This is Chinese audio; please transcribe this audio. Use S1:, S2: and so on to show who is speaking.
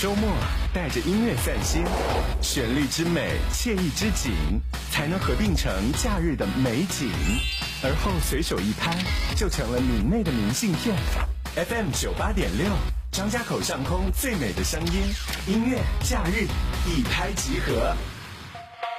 S1: 周末带着音乐散心，旋律之美，惬意之景，才能合并成假日的美景。而后随手一拍，就成了你内的明信片。FM 98.6，张家口上空最美的声音，音乐假日一拍即合。